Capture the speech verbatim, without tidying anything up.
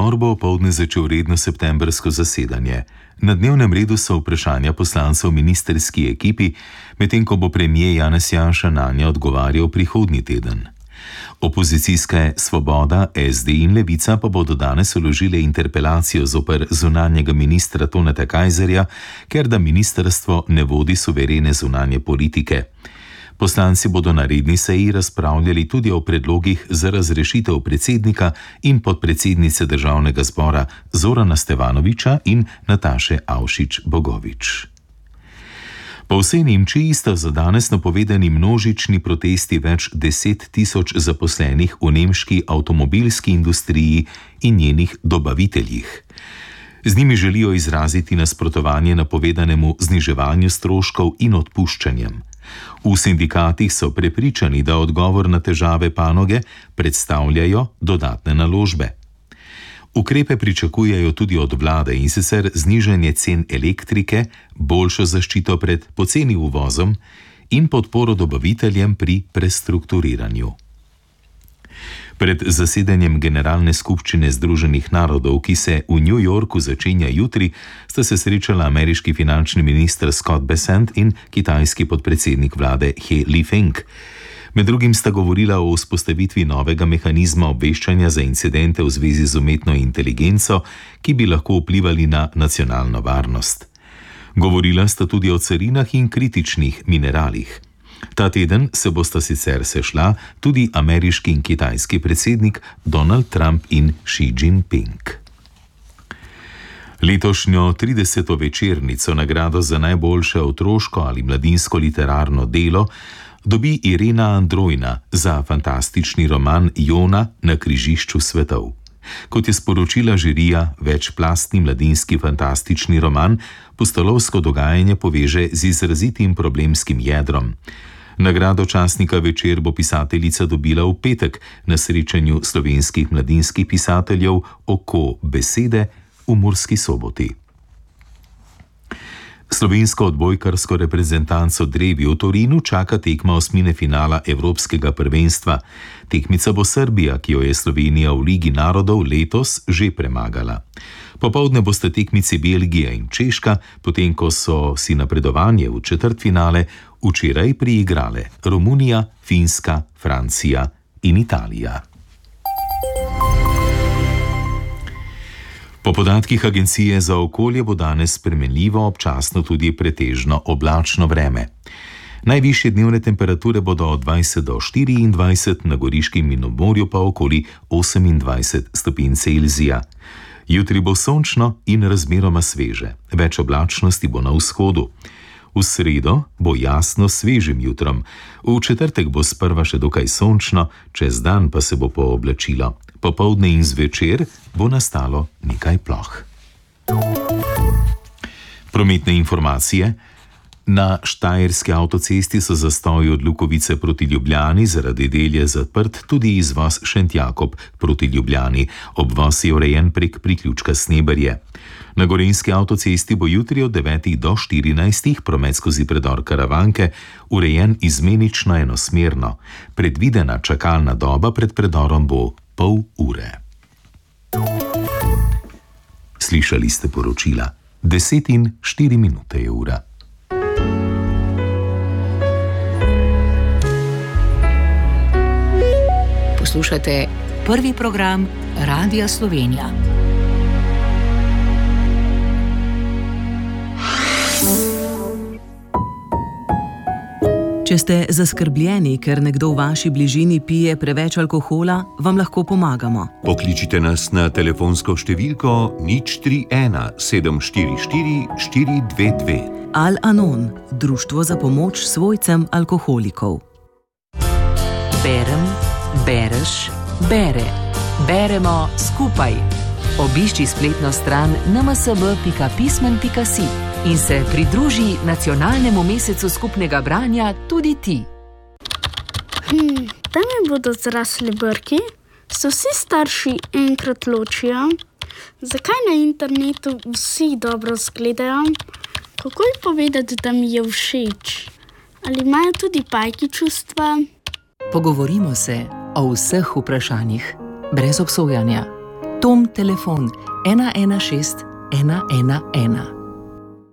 Zbor bo opoldne začel redno septembrsko zasedanje. Na dnevnem redu so vprašanja poslancev ministerski ekipi, medtem ko bo premier Janez Janša nanje odgovarjal prihodnji teden. Opozicijske Svoboda, S D in Levica pa bodo danes vložile interpelacijo zoper zunanjega ministra Toneta Kajzerja, ker da ministrstvo ne vodi suverene zunanje politike. Poslanci bodo na redni seji razpravljali tudi o predlogih za razrešitev predsednika in podpredsednice državnega zbora Zorana Stevanoviča in Nataše Avšič Bogovič. Po vsej Nemčiji sta za danes napovedani množični protesti več deset tisoč zaposlenih v nemški avtomobilski industriji in njenih dobaviteljih. Z njimi želijo izraziti nasprotovanje napovedanemu zniževanju stroškov in odpuščanjem. V sindikatih so prepričani, da odgovor na težave panoge predstavljajo dodatne naložbe. Ukrepe pričakujejo tudi od vlade, in sicer znižanje cen elektrike, boljšo zaščito pred poceni uvozom in podporo dobaviteljem pri prestrukturiranju. Pred zasedanjem Generalne skupščine Združenih narodov, ki se v New Yorku začenja jutri, sta se srečala ameriški finančni minister Scott Bessent in kitajski podpredsednik vlade He Lifeng. Med drugim sta govorila o vzpostavitvi novega mehanizma obveščanja za incidente v zvezi z umetno inteligenco, ki bi lahko vplivali na nacionalno varnost. Govorila sta tudi o carinah in kritičnih mineralih. Ta teden se bosta sicer sešla tudi ameriški in kitajski predsednik Donald Trump in Xi Jinping. Letošnjo trideseto večernico, nagrado za najboljše otroško ali mladinsko literarno delo, dobi Irena Androjna za fantastični roman Jona na križišču svetov. Kot je sporočila žirija, večplastni mladinski fantastični roman pustolovsko dogajanje poveže z izrazitim problemskim jedrom. Nagrado častnika Večer bo pisateljica dobila v petek na srečanju slovenskih mladinskih pisateljev Oko besede v Murski Soboti. Slovensko odbojkarsko reprezentanco drevi v Torinu čaka tekma osmine finala Evropskega prvenstva. Tekmica bo Srbija, ki jo je Slovenija v Ligi narodov letos že premagala. Popoldne bosta tekmici Belgija in Češka, potem ko so si napredovanje v četrtfinale včeraj priigrale Romunija, Finska, Francija in Italija. Po podatkih Agencije za okolje bo danes spremenljivo, občasno tudi pretežno oblačno vreme. Najvišje dnevne temperature bodo od dvajset do štiriindvajset, na Goriškem in ob morju pa okoli osemindvajset stopinj Celzija. Jutri bo sončno in razmeroma sveže, več oblačnosti bo na vzhodu. V sredo bo jasno svežim jutrom, v četrtek bo sprva še dokaj sončno, čez dan pa se bo pooblačilo. Popoldne in zvečer bo nastalo nekaj ploh. Prometne informacije. Na Štajerski avtocesti so zastoji od Lukovice proti Ljubljani, zaradi del je zaprt tudi izvoz Šentjakob proti Ljubljani. Obvoz je urejen prek priključka Sneberje. Na Gorenjski avtocesti bo jutri od devetih do štirinajstih promet skozi predor Karavanke urejen izmenično enosmerno. Predvidena čakalna doba pred predorom bo pol ure. Slišali ste poročila. Deset in štiri minute je ura. Poslušate prvi program Radia Slovenija. Če ste zaskrbljeni, ker nekdo v vaši bližini pije preveč alkohola, vam lahko pomagamo. Pokličite nas na telefonsko številko nič tri ena sedem štiri štiri štiri dve dve. Al-Anon, društvo za pomoč svojcem alkoholikov. Berem, bereš, bere. Beremo skupaj. Obišči spletno stran en em s b pika pismen pika si in se pridruži nacionalnemu mesecu skupnega branja tudi ti. Hmm, da mi bodo zrasli brki? Se vsi starši enkrat ločijo? Zakaj na internetu vsi dobro izgledajo? Kako je povedati, da mi je všeč? Ali imajo tudi pajki čustva? Pogovorimo se o vseh vprašanjih, brez obsojanja. Tom telefon ena ena šest ena ena ena.